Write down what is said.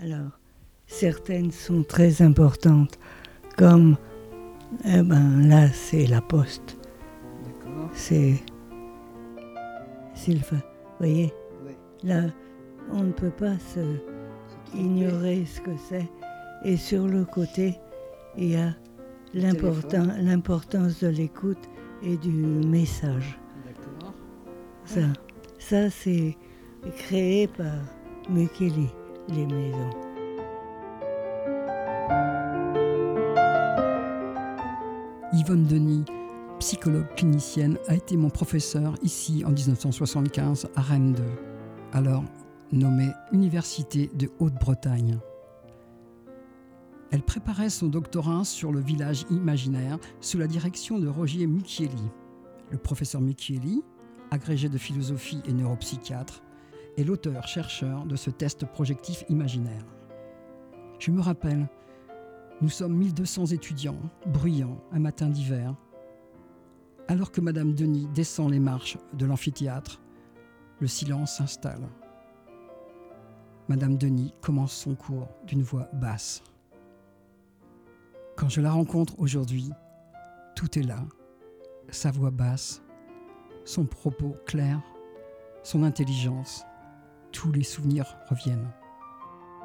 Alors, certaines sont très importantes, comme, là, c'est la poste. D'accord. C'est vous voyez, Ouais. là, on ne peut pas ignorer ce que c'est. Et sur le côté, il y a l'importance de l'écoute et du message. D'accord. Ça c'est créé par Mukeli, les maisons. Yvonne Denis, psychologue clinicienne, a été mon professeur ici en 1975 à Rennes 2, alors nommée Université de Haute-Bretagne. Elle préparait son doctorat sur le village imaginaire sous la direction de Roger Mucchielli. Le professeur Mucchielli, agrégé de philosophie et neuropsychiatre, est l'auteur-chercheur de ce test projectif imaginaire. Je me rappelle, nous sommes 1200 étudiants, bruyants, un matin d'hiver. Alors que Madame Denis descend les marches de l'amphithéâtre, le silence s'installe. Madame Denis commence son cours d'une voix basse. Quand je la rencontre aujourd'hui, tout est là. Sa voix basse, son propos clair, son intelligence. Tous les souvenirs reviennent.